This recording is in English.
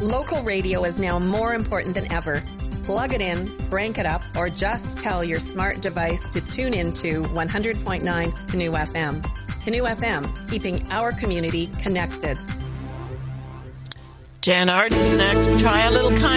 Local radio is now more important than ever. Plug it in, crank it up, or just tell your smart device to tune into 100.9 Canoe FM. Canoe FM, keeping our community connected. Jan Arden's next. Try a little kind.